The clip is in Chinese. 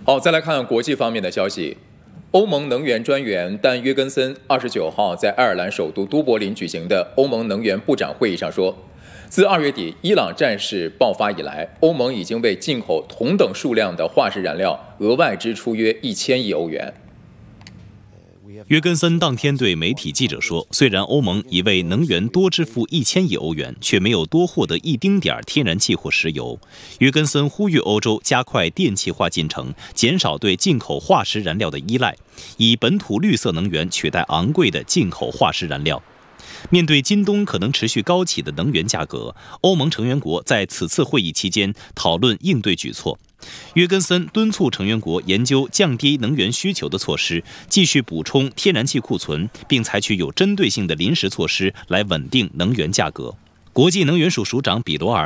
好，再来看国际方面的消息。欧盟能源专员但约根森29号在爱尔兰首都都柏林举行的欧盟能源部长会议上说，自2月底伊朗战事爆发以来，欧盟已经为进口同等数量的化石燃料额外支出约1000亿欧元。 约根森当天对媒体记者说，虽然欧盟已为能源多支付1000亿欧元，却没有多获得一丁点天然气或石油。约根森呼吁欧洲加快电气化进程，减少对进口化石燃料的依赖，以本土绿色能源取代昂贵的进口化石燃料。面对今冬可能持续高企的能源价格，欧盟成员国在此次会议期间讨论应对举措。约根森敦促成员国研究降低能源需求的措施，继续补充天然气库存，并采取有针对性的临时措施来稳定能源价格。国际能源署署长比罗尔